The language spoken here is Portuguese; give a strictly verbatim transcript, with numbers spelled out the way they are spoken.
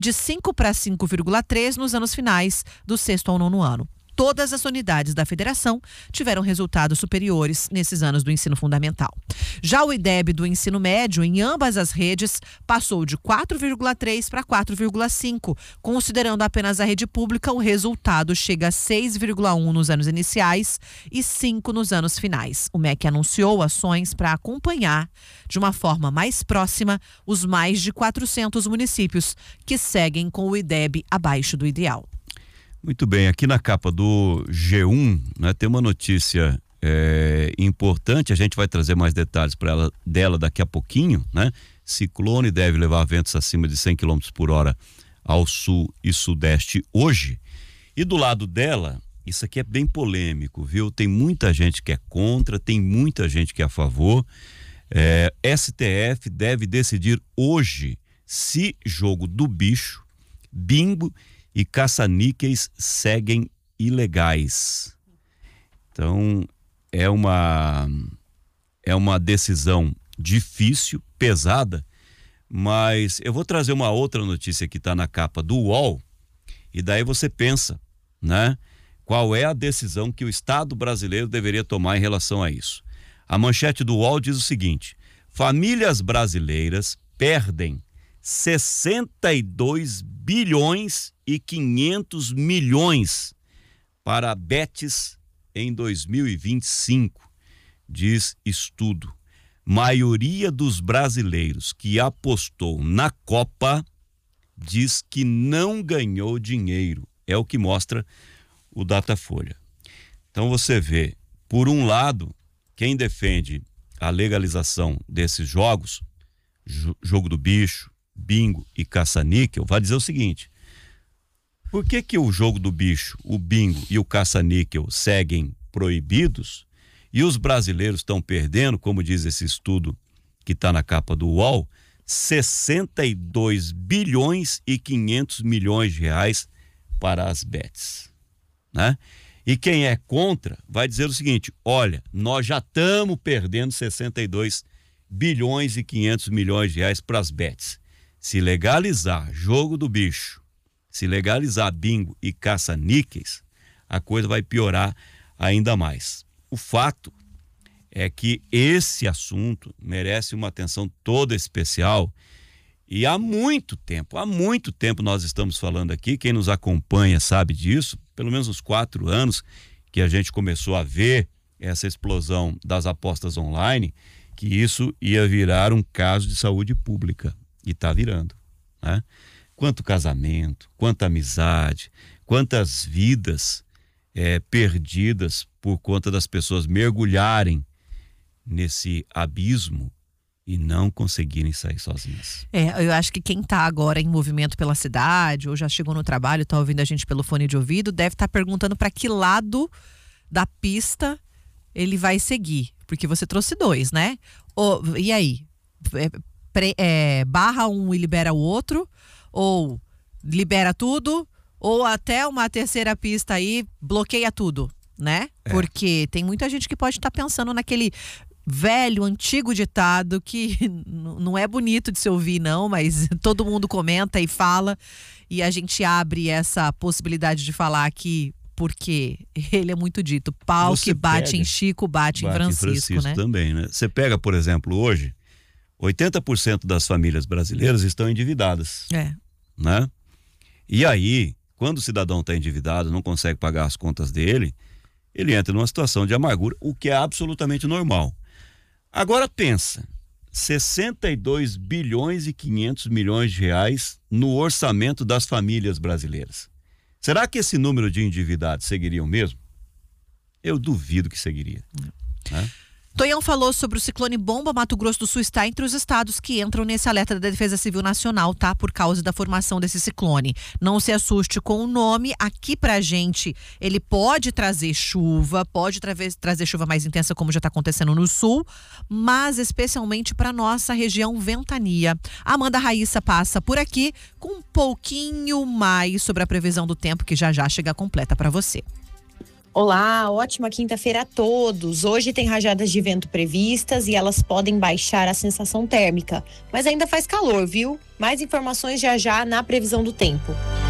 de cinco para cinco vírgula três nos anos finais do sexto ao nono ano. Todas as unidades da federação tiveram resultados superiores nesses anos do ensino fundamental. Já o I D E B do ensino médio, em ambas as redes, passou de quatro vírgula três para quatro vírgula cinco. Considerando apenas a rede pública, o resultado chega a seis vírgula um nos anos iniciais e cinco nos anos finais. O M E C anunciou ações para acompanhar, de uma forma mais próxima, os mais de quatrocentos municípios que seguem com o I D E B abaixo do ideal. Muito bem, aqui na capa do G um, né, tem uma notícia é, importante, a gente vai trazer mais detalhes para ela dela daqui a pouquinho, né? Ciclone deve levar ventos acima de cem quilômetros por hora ao sul e sudeste hoje. E do lado dela, isso aqui é bem polêmico, viu? Tem muita gente que é contra, tem muita gente que é a favor. É, S T F deve decidir hoje se jogo do bicho, bingo e caça-níqueis seguem ilegais. Então, é uma, é uma decisão difícil, pesada, mas eu vou trazer uma outra notícia que está na capa do U O L, e daí você pensa, né? Qual é a decisão que o Estado brasileiro deveria tomar em relação a isso? A manchete do U O L diz o seguinte: famílias brasileiras perdem sessenta e dois bilhões e quinhentos milhões para betes em dois mil e vinte e cinco, diz estudo. Maioria dos brasileiros que apostou na Copa diz que não ganhou dinheiro. É o que mostra o Datafolha. Então você vê, por um lado, quem defende a legalização desses jogos, jogo do bicho, bingo e caça-níquel, vai dizer o seguinte: por que que o jogo do bicho, o bingo e o caça-níquel seguem proibidos e os brasileiros estão perdendo, como diz esse estudo que está na capa do U O L, sessenta e dois bilhões e quinhentos milhões de reais para as bets, né? E quem é contra vai dizer o seguinte: olha, nós já estamos perdendo sessenta e dois bilhões e quinhentos milhões de reais para as bets. Se legalizar jogo do bicho, se legalizar bingo e caça-níqueis, a coisa vai piorar ainda mais. O fato é que esse assunto merece uma atenção toda especial e há muito tempo, há muito tempo nós estamos falando aqui, quem nos acompanha sabe disso, pelo menos uns quatro anos que a gente começou a ver essa explosão das apostas online, que isso ia virar um caso de saúde pública. E está virando, né? Quanto casamento, quanta amizade, quantas vidas é, perdidas por conta das pessoas mergulharem nesse abismo e não conseguirem sair sozinhas. É, eu acho que quem está agora em movimento pela cidade ou já chegou no trabalho, está ouvindo a gente pelo fone de ouvido, deve estar tá perguntando para que lado da pista ele vai seguir, porque você trouxe dois, né? Oh, e aí? É, Pre, é, barra um e libera o outro, ou libera tudo, ou até uma terceira pista aí bloqueia tudo, né? É. Porque tem muita gente que pode estar tá pensando naquele velho, antigo ditado que não é bonito de se ouvir não, mas todo mundo comenta e fala, e a gente abre essa possibilidade de falar aqui porque ele é muito dito: pau Você que bate pega, em Chico, bate, bate em Francisco, em Francisco, né? Também, né? Você pega, por exemplo, hoje oitenta por cento das famílias brasileiras estão endividadas. É. Né? E aí, quando o cidadão está endividado, não consegue pagar as contas dele, ele entra numa situação de amargura, o que é absolutamente normal. Agora pensa, sessenta e dois bilhões e quinhentos milhões de reais no orçamento das famílias brasileiras. Será que esse número de endividados seguiria o mesmo? Eu duvido que seguiria. Né? Tonhão falou sobre o ciclone bomba. Mato Grosso do Sul está entre os estados que entram nesse alerta da Defesa Civil Nacional, tá? Por causa da formação desse ciclone. Não se assuste com o nome. Aqui pra gente, ele pode trazer chuva, pode tra- trazer chuva mais intensa, como já está acontecendo no sul, mas especialmente para nossa região ventania. A Amanda Raíssa passa por aqui com um pouquinho mais sobre a previsão do tempo, que já já chega completa para você. Olá, ótima quinta-feira a todos. Hoje tem rajadas de vento previstas e elas podem baixar a sensação térmica, mas ainda faz calor, viu? Mais informações já já na previsão do tempo.